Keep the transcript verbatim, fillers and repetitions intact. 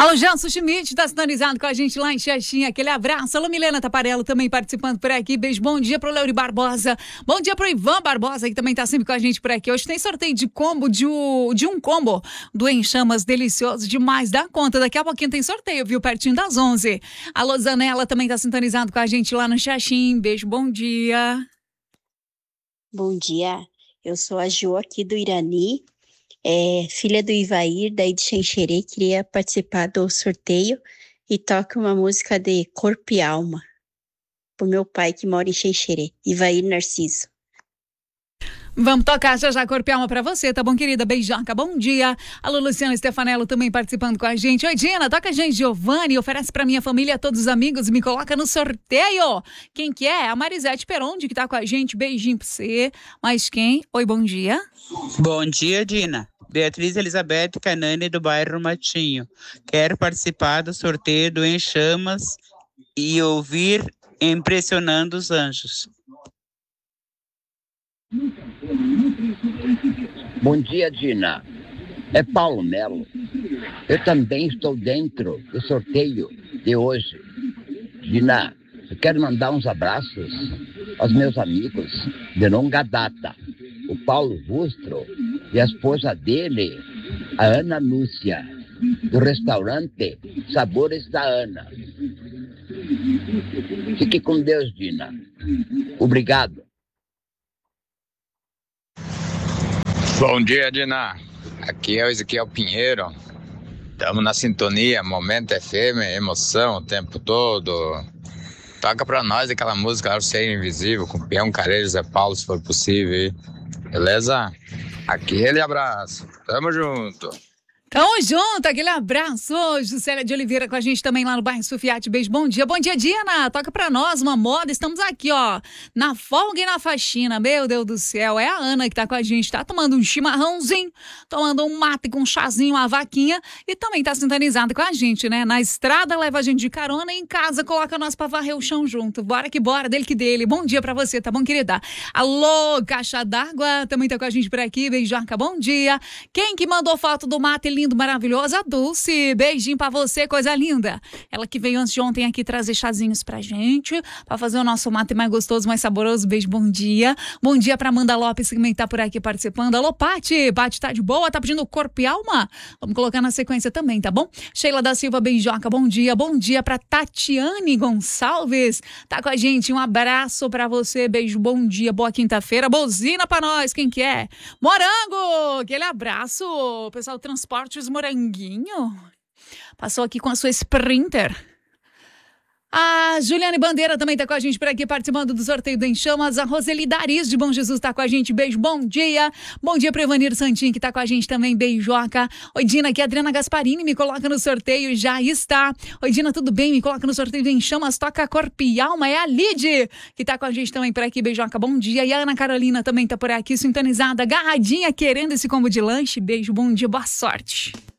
Alô, Janso Schmidt, tá sintonizado com a gente lá em Xaxim. Aquele abraço. Alô, Milena Taparello também participando por aqui. Beijo, bom dia pro Leuri Barbosa. Bom dia pro Ivan Barbosa, que também tá sempre com a gente por aqui. Hoje tem sorteio de combo, de, um, de um combo do Em Chamas, delicioso demais, dá conta. Daqui a pouquinho tem sorteio, viu? Pertinho das onze. Alô, Zanella também tá sintonizado com a gente lá no Xaxim. Beijo, bom dia. Bom dia, eu sou a Jo aqui do Irani. É, filha do Ivair, daí de Xanxerê, queria participar do sorteio e toca uma música de Corpo e Alma pro meu pai que mora em Xanxerê, Ivair Narciso. Vamos tocar já já Corpo e Alma pra você, tá bom, querida? Beijoca, bom dia. Alô, Luciana Stefanello também participando com a gente. Oi, Dina, toca a gente, Giovanni, oferece pra minha família, todos os amigos, me coloca no sorteio. Quem que é? A Marisete Perondi que tá com a gente, beijinho pra você. Mas quem? Oi, bom dia. Bom dia, Dina. Beatriz Elizabeth Canani, do bairro Matinho. Quero participar do sorteio do Em Chamas e ouvir Impressionando os Anjos. Bom dia, Dina. É Paulo Melo. Eu também estou dentro do sorteio de hoje. Dina, eu quero mandar uns abraços aos meus amigos de longa data. O Paulo Bustro e a esposa dele, a Ana Lúcia, do restaurante Sabores da Ana. Fique com Deus, Dina. Obrigado. Bom dia, Dina. Aqui é o Ezequiel Pinheiro. Estamos na sintonia, Momento F M, emoção o tempo todo. Toca pra nós aquela música, Ser Invisível, com Peão Careiro, Zé Paulo, se for possível. Beleza? Aquele abraço. Tamo junto. Tamo junto, aquele abraço. Juscelia de Oliveira com a gente também lá no bairro Sufiate. Beijo, bom dia. Bom dia, Dina. Toca pra nós uma moda. Estamos aqui, ó, na folga e na faxina. Meu Deus do céu. É a Ana que tá com a gente. Tá tomando um chimarrãozinho, tomando um mate com um chazinho, uma vaquinha. E também tá sintonizada com a gente, né? Na estrada leva a gente de carona e em casa coloca nós pra varrer o chão junto. Bora que bora, dele que dele. Bom dia pra você, tá bom, querida? Alô, Caixa d'Água. Também tá com a gente por aqui. Beijoca, bom dia. Quem que mandou foto do mate lindo? Lindo, maravilhoso, a Dulce, beijinho pra você, coisa linda. Ela que veio antes de ontem aqui trazer chazinhos pra gente, pra fazer o nosso mate mais gostoso, mais saboroso. Beijo, bom dia. Bom dia pra Amanda Lopes, que também tá por aqui participando. Alô, Pati, Pati tá de boa, tá pedindo Corpo e Alma? Vamos colocar na sequência também, tá bom? Sheila da Silva, beijoca, bom dia. Bom dia pra Tatiane Gonçalves, tá com a gente, um abraço pra você, beijo, bom dia, boa quinta-feira. Bozina pra nós, quem que é? Morango, aquele abraço, pessoal do transporte Os Moranguinho. Passou aqui com a sua Sprinter. A Juliane Bandeira também tá com a gente por aqui participando do sorteio do Em Chamas. A Roseli Dariz de Bom Jesus tá com a gente. Beijo, bom dia. Bom dia pro Evanir Santin que tá com a gente também. Beijoca. Oi, Dina, aqui é a Adriana Gasparini. Me coloca no sorteio, já está. Oi, Dina, tudo bem? Me coloca no sorteio do Em Chamas. Toca Corpo e Alma. É a Lid que tá com a gente também por aqui. Beijoca, bom dia. E a Ana Carolina também tá por aqui sintonizada, agarradinha, querendo esse combo de lanche. Beijo, bom dia, boa sorte.